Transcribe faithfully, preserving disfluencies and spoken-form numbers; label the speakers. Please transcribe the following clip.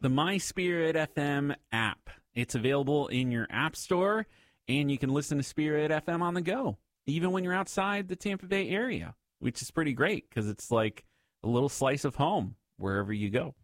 Speaker 1: The My Spirit F M app. It's available in your app store, and you can listen to Spirit F M on the go, even when you're outside the Tampa Bay area, which is pretty great because it's like a little slice of home wherever you go.